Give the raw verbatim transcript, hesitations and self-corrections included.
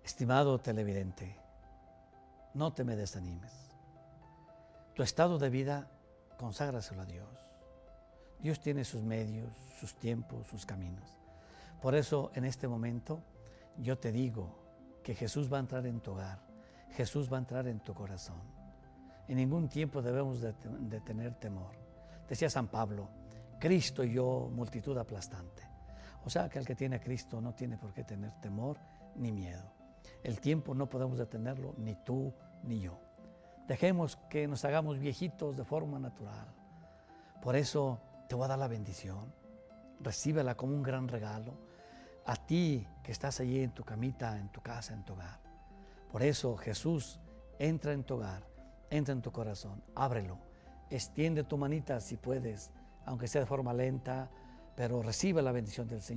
Estimado televidente, no te me desanimes. Tu estado de vida, conságraselo a Dios. Dios tiene sus medios, sus tiempos, sus caminos. Por eso, en este momento, yo te digo que Jesús va a entrar en tu hogar. Jesús va a entrar en tu corazón. En ningún tiempo debemos de, de tener temor. Decía San Pablo, Cristo y yo, multitud aplastante. O sea, que el que tiene a Cristo no tiene por qué tener temor ni miedo. El tiempo no podemos detenerlo, ni tú ni yo. Dejemos que nos hagamos viejitos de forma natural. Por eso te voy a dar la bendición. Recíbela como un gran regalo. A ti que estás allí en tu camita, en tu casa, en tu hogar. Por eso Jesús entra en tu hogar, entra en tu corazón. Ábrelo. Extiende tu manita si puedes, aunque sea de forma lenta, pero recibe la bendición del Señor.